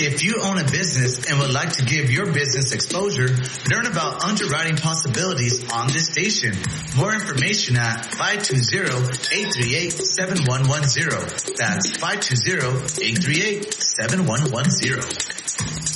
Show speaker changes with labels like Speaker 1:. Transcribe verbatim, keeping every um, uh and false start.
Speaker 1: If you own a business and would like to give your business exposure, learn about underwriting possibilities on this station. More information at five two zero, eight three eight, seven one one zero. That's five two zero, eight three eight, seven one one zero.